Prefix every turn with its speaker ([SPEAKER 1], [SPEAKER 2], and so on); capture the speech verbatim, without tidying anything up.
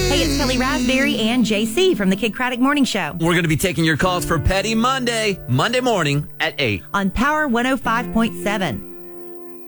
[SPEAKER 1] Hey, it's Kelly Raspberry and J C from the Kid Craddock Morning Show
[SPEAKER 2] We're going to be taking your calls for Petty Monday, Monday morning at eight.
[SPEAKER 1] on Power one oh five point seven.